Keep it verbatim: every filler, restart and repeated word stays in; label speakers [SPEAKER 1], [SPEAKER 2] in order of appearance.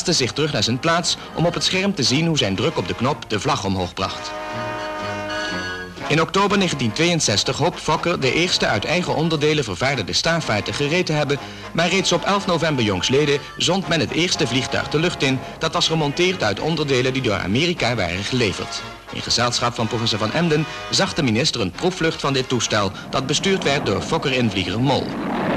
[SPEAKER 1] haastte zich terug naar zijn plaats om op het scherm te zien hoe zijn druk op de knop de vlag omhoog bracht. In oktober negentien tweeënzestig hoopt Fokker de eerste uit eigen onderdelen vervaardigde staafvaartuig gereed te hebben, maar reeds op elf november jongstleden zond men het eerste vliegtuig de lucht in. Dat was gemonteerd uit onderdelen die door Amerika waren geleverd. In gezelschap van professor Van Emden zag de minister een proefvlucht van dit toestel dat bestuurd werd door Fokker-invlieger Mol.